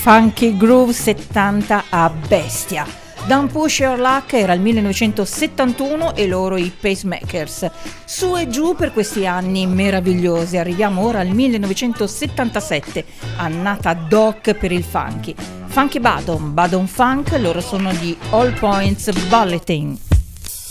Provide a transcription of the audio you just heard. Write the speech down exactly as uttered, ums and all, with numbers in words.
funky groove settanta a bestia. Don't Push Your Luck era il millenovecentosettantuno e loro i Pacemakers. Su e giù per questi anni meravigliosi. Arriviamo ora al millenovecentosettantasette, annata doc per il funky. Funky Badon, Badon Funk, loro sono gli All Points Bulletin.